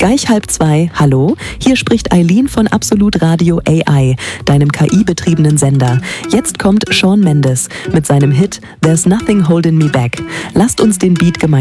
Gleich 1:30, hallo, hier spricht Eileen von Absolut Radio AI, deinem KI-betriebenen Sender. Jetzt kommt Shawn Mendes mit seinem Hit There's Nothing Holding Me Back. Lasst uns den Beat gemeinsam